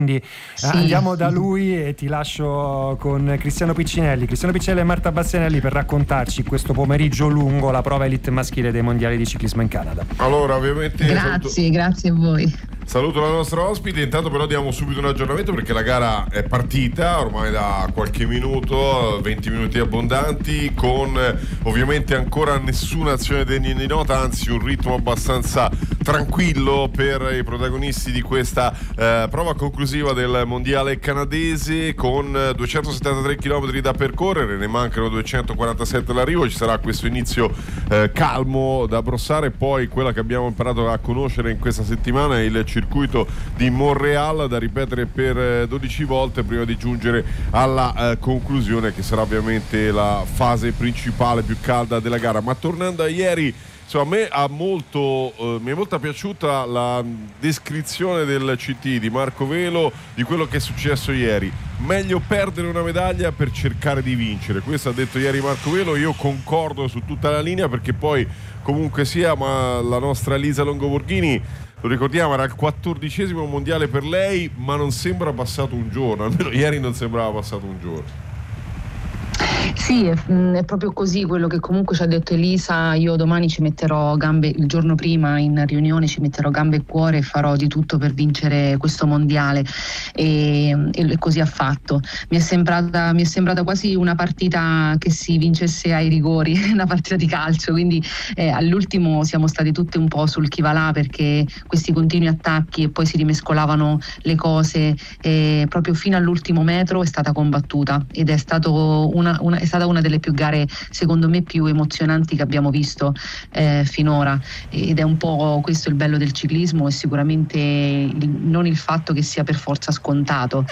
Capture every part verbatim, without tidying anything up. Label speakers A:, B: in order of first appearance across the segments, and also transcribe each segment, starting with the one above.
A: Quindi
B: Sì.
A: andiamo da lui e ti lascio con Cristiano Piccinelli. Cristiano Piccinelli e Marta Bastianelli per raccontarci questo pomeriggio lungo la prova elite maschile dei mondiali di ciclismo in Canada.
C: Allora, ovviamente
B: Grazie,
C: saluto,
B: grazie a voi.
C: saluto la nostra ospite. Intanto però diamo subito un aggiornamento perché la gara è partita ormai da qualche minuto, venti minuti abbondanti, con eh, ovviamente ancora nessuna azione degna di nota, anzi un ritmo abbastanza tranquillo per i protagonisti di questa eh, prova conclusiva del mondiale canadese, con duecentosettantatré chilometri da percorrere, ne mancano duecentoquarantasette all'arrivo. Ci sarà questo inizio eh, calmo da Brossard, poi quella che abbiamo imparato a conoscere in questa settimana è il circuito di Montréal, da ripetere per dodici volte prima di giungere alla eh, conclusione, che sarà ovviamente la fase principale più calda della gara. Ma tornando a ieri, insomma, a me ha molto, eh, mi è molto piaciuta la descrizione del C T di Marco Velo di quello che è successo ieri. Meglio perdere una medaglia per cercare di vincere. Questo ha detto ieri Marco Velo. Io concordo su tutta la linea, perché poi comunque sia, ma la nostra Lisa Longoborghini, lo ricordiamo, era il quattordicesimo mondiale per lei, ma non sembra passato un giorno, almeno ieri non sembrava passato un giorno.
B: Sì, è, è proprio così quello che comunque ci ha detto Elisa. Io domani ci metterò gambe, il giorno prima in riunione ci metterò gambe e cuore e farò di tutto per vincere questo mondiale, e, e così ha fatto. Mi è sembrata, mi è sembrata quasi una partita che si vincesse ai rigori, una partita di calcio, quindi eh, all'ultimo siamo stati tutti un po' sul chi va là, perché questi continui attacchi e poi si rimescolavano le cose, e proprio fino all'ultimo metro è stata combattuta, ed è stato una, una è stata una delle più gare, secondo me, più emozionanti che abbiamo visto eh, finora, ed è un po' questo il bello del ciclismo, e sicuramente il, non il fatto che sia per forza scontato.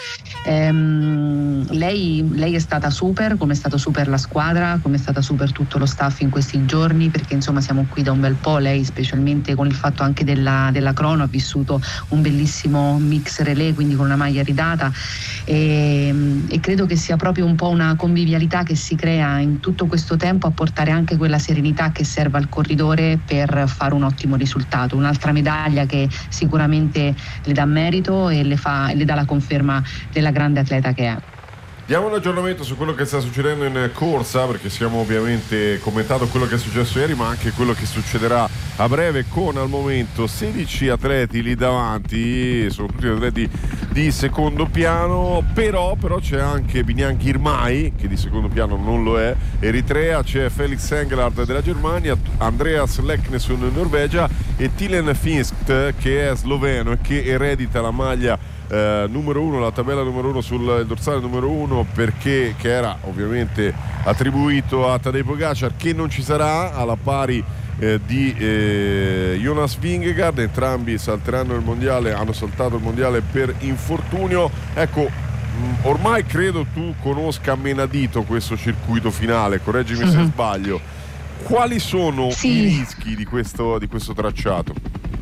B: Ehm, lei, lei è stata super, come è stato super la squadra, come è stata super tutto lo staff in questi giorni, perché insomma siamo qui da un bel po'. Lei, specialmente con il fatto anche della, della crono, ha vissuto un bellissimo mix relay, quindi con una maglia ridata, e, e credo che sia proprio un po' una convivialità che si crea in tutto questo tempo a portare anche quella serenità che serve al corridore per fare un ottimo risultato. Un'altra medaglia che sicuramente le dà merito e le, fa, le dà la conferma della grande atleta che è.
C: Diamo un aggiornamento su quello che sta succedendo in corsa, perché siamo ovviamente commentato quello che è successo ieri, ma anche quello che succederà a breve, con al momento sedici atleti lì davanti, sono tutti atleti di secondo piano, però, però c'è anche Binyam Girmay, che di secondo piano non lo è, Eritrea, c'è Felix Engelhardt della Germania, Andreas Leknesson in Norvegia e Tilen Finst, che è sloveno e che eredita la maglia Eh, numero uno, la tabella numero uno sul dorsale numero uno, perché che era ovviamente attribuito a Tadej Pogacar, che non ci sarà, alla pari eh, di eh, Jonas Vingegaard. Entrambi salteranno il mondiale, hanno saltato il mondiale per infortunio. Ecco, mh, ormai credo tu conosca a menadito questo circuito finale, correggimi se sbaglio. Quali sono
B: Sì.
C: i rischi di questo, di questo tracciato?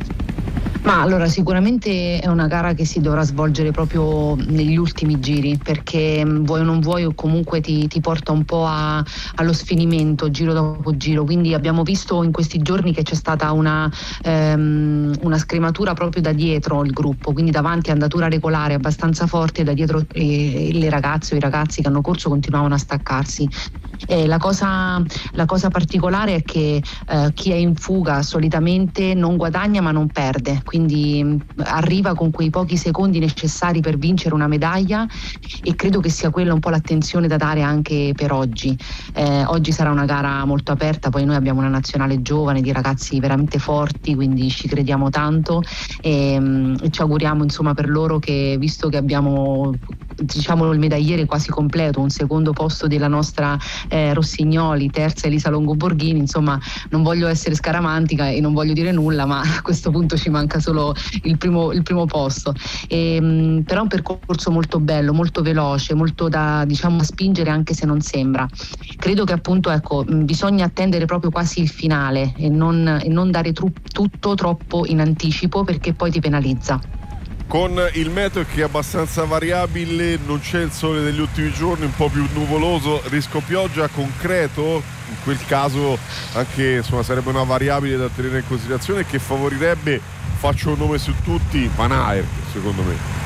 B: Ma allora, sicuramente è una gara che si dovrà svolgere proprio negli ultimi giri, perché vuoi o non vuoi, o comunque ti, ti porta un po' a, allo sfinimento giro dopo giro. Quindi abbiamo visto in questi giorni che c'è stata una, ehm, una scrematura proprio da dietro il gruppo, quindi davanti andatura regolare abbastanza forte, da dietro eh, le ragazze o i ragazzi che hanno corso continuavano a staccarsi. Eh, la, cosa, la cosa particolare è che eh, chi è in fuga solitamente non guadagna ma non perde, quindi mh, arriva con quei pochi secondi necessari per vincere una medaglia, e credo che sia quella un po' l'attenzione da dare anche per oggi. Eh, oggi sarà una gara molto aperta, poi noi abbiamo una nazionale giovane di ragazzi veramente forti, quindi ci crediamo tanto, e, mh, e ci auguriamo insomma per loro che, visto che abbiamo diciamo il medagliere quasi completo, un secondo posto della nostra eh, Rossignoli, terza Elisa Longoborghini, insomma non voglio essere scaramantica e non voglio dire nulla, ma a questo punto ci manca solo il primo, il primo posto. E, mh, però è un percorso molto bello, molto veloce, molto da diciamo spingere, anche se non sembra. Credo che appunto ecco mh, bisogna attendere proprio quasi il finale e non, e non dare tru- tutto troppo in anticipo, perché poi ti penalizza.
C: Con il meteo che è abbastanza variabile, non c'è il sole degli ultimi giorni, un po' più nuvoloso, rischio pioggia concreto? In quel caso anche insomma sarebbe una variabile da tenere in considerazione, che favorirebbe, faccio un nome su tutti, Van Aert, secondo me.